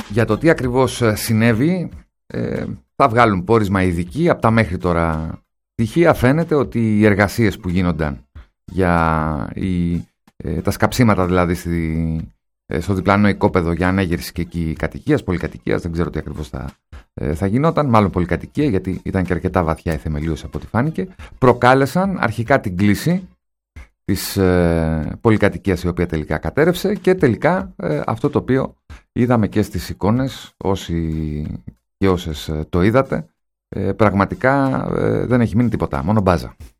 Για το τι ακριβώς συνέβη θα βγάλουν πόρισμα ειδικοί. Από τα μέχρι τώρα στοιχεία φαίνεται ότι οι εργασίες που γίνονταν για τα σκαψίματα δηλαδή στο διπλανό οικόπεδο για ανέγερση και εκεί κατοικίας, πολυκατοικίας, δεν ξέρω τι ακριβώς θα γινόταν, μάλλον πολυκατοικία γιατί ήταν και αρκετά βαθιά η θεμελίωση από ό,τι φάνηκε, προκάλεσαν αρχικά την κλίση της πολυκατοικίας η οποία τελικά κατέρευσε και τελικά αυτό το οποίο είδαμε και στις εικόνες, όσοι και όσες το είδατε, πραγματικά δεν έχει μείνει τίποτα, μόνο μπάζα.